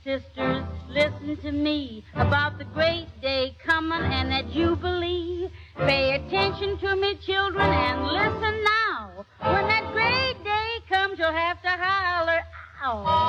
sisters, listen to me about the great day coming and that jubilee. Pay attention to me, children, and listen now. When that great day comes, you'll have to holler, ow.